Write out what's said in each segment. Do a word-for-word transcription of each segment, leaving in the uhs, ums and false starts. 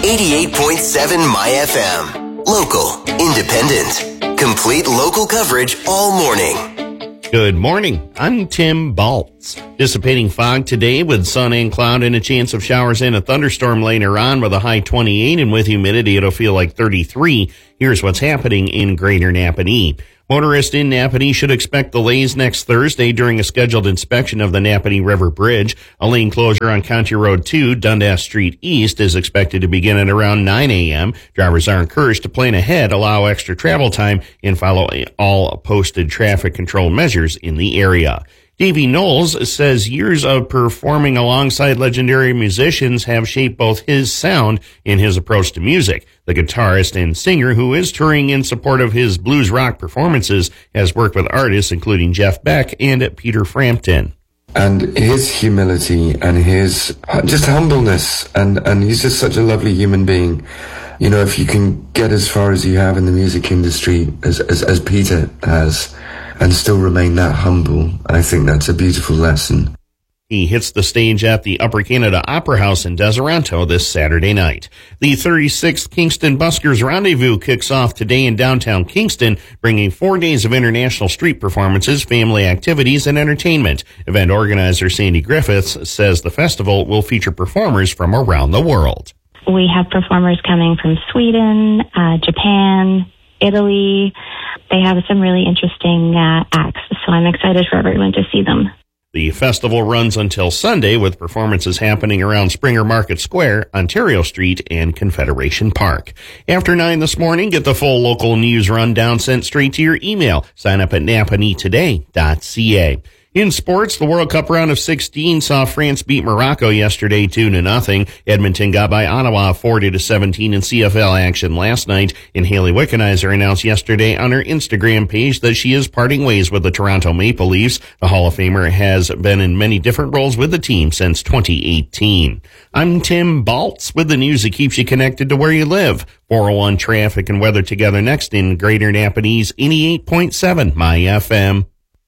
eighty-eight point seven My F M. Local, independent, complete local coverage all morning. Good morning. I'm Tim Baltz. Dissipating fog today with sun and cloud and a chance of showers and a thunderstorm later on with a high twenty-eight, and with humidity it'll feel like thirty-three. Here's what's happening in Greater Napanee. Motorists in Napanee should expect delays next Thursday during a scheduled inspection of the Napanee River Bridge. A lane closure on County Road two, Dundas Street East, is expected to begin at around nine a.m. Drivers are encouraged to plan ahead, allow extra travel time, and follow all posted traffic control measures in the area. Davey Knowles says years of performing alongside legendary musicians have shaped both his sound and his approach to music. The guitarist and singer, who is touring in support of his blues rock performances, has worked with artists including Jeff Beck and Peter Frampton. And his humility and his just humbleness, and, and he's just such a lovely human being. You know, if you can get as far as you have in the music industry as, as, as Peter has, and still remain that humble, I think that's a beautiful lesson. He hits the stage at the Upper Canada Opera House in Deseronto this Saturday night. The thirty-sixth Kingston Buskers Rendezvous kicks off today in downtown Kingston, bringing four days of international street performances, family activities, and entertainment. Event organizer Sandy Griffiths says the festival will feature performers from around the world. We have performers coming from Sweden, uh, Japan, Italy. They have some really interesting uh, acts, so I'm excited for everyone to see them. The festival runs until Sunday, with performances happening around Springer Market Square, Ontario Street, and Confederation Park. After nine this morning, get the full local news rundown sent straight to your email. Sign up at napanee today dot c a. In sports, the World Cup round of sixteen saw France beat Morocco yesterday two to nothing. Edmonton got by Ottawa forty to seventeen in C F L action last night. And Haley Wickenheiser announced yesterday on her Instagram page that she is parting ways with the Toronto Maple Leafs. The Hall of Famer has been in many different roles with the team since twenty eighteen. I'm Tim Baltz with the news that keeps you connected to where you live. four oh one traffic and weather together next in Greater Napanee's eighty-eight point seven My F M.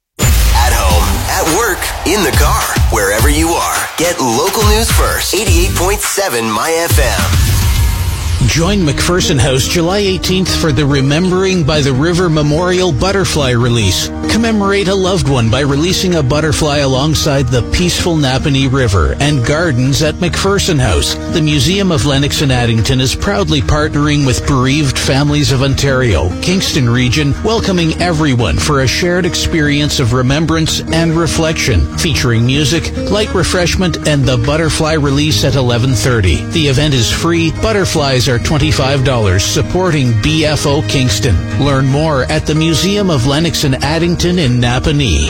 At work, in the car, wherever you are. Get local news first. eighty-eight point seven My F M. Join McPherson House July eighteenth for the Remembering by the River Memorial Butterfly Release. Commemorate a loved one by releasing a butterfly alongside the peaceful Napanee River and gardens at McPherson House. The Museum of Lennox and Addington is proudly partnering with Bereaved Families of Ontario, Kingston Region, welcoming everyone for a shared experience of remembrance and reflection, featuring music, light refreshment, and the butterfly release at eleven thirty. The event is free. Butterflies are twenty-five dollars, supporting B F O Kingston. Learn more at the Museum of Lennox and Addington in Napanee.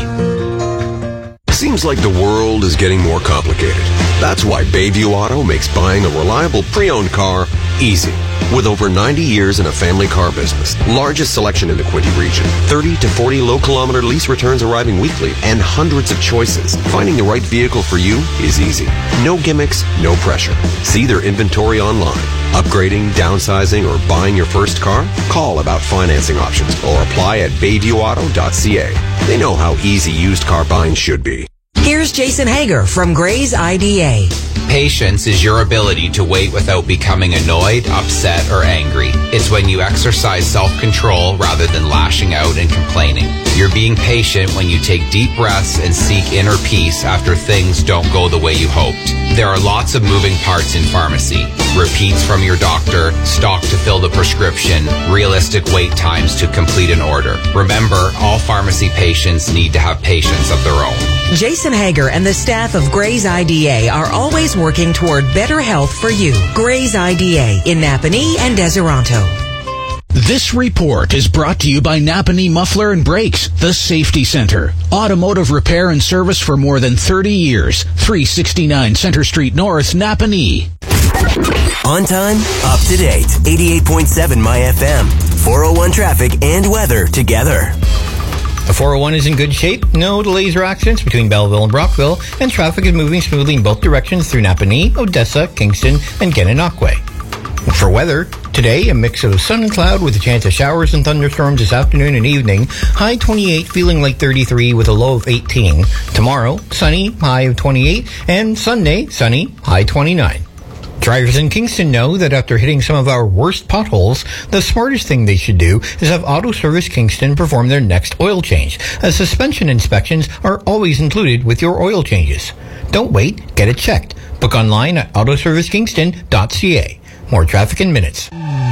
Seems like the world is getting more complicated. That's why Bayview Auto makes buying a reliable pre-owned car easy. With over ninety years in a family car business, largest selection in the Quinte region, thirty to forty low-kilometer lease returns arriving weekly, and hundreds of choices, finding the right vehicle for you is easy. No gimmicks, no pressure. See their inventory online. Upgrading, downsizing, or buying your first car? Call about financing options or apply at bayview auto dot c a. They know how easy used car buying should be. Here's Jason Hager from Gray's I D A. Patience is your ability to wait without becoming annoyed, upset, or angry. It's when you exercise self-control rather than lashing out and complaining. You're being patient when you take deep breaths and seek inner peace after things don't go the way you hoped. There are lots of moving parts in pharmacy. Repeats from your doctor, stock to fill the prescription, realistic wait times to complete an order. Remember, all pharmacy patients need to have patience of their own. Jason Hager and the staff of Gray's I D A are always working toward better health for you. Gray's I D A in Napanee and Deseronto. This report is brought to you by Napanee Muffler and Brakes, the Safety Center. Automotive repair and service for more than thirty years. three sixty-nine Center Street North, Napanee. On time, up to date. eighty-eight point seven My F M. four oh one traffic and weather together. The four oh one is in good shape. No delays or accidents between Belleville and Brockville, and traffic is moving smoothly in both directions through Napanee, Odessa, Kingston, and Gananoque. For weather, today a mix of sun and cloud with a chance of showers and thunderstorms this afternoon and evening. High twenty-eight, feeling like thirty-three with a low of eighteen. Tomorrow, sunny, high of twenty-eight, and Sunday, sunny, high twenty-nine. Drivers in Kingston know that after hitting some of our worst potholes, the smartest thing they should do is have Auto Service Kingston perform their next oil change, as suspension inspections are always included with your oil changes. Don't wait, get it checked. Book online at auto service kingston dot c a. More traffic in minutes.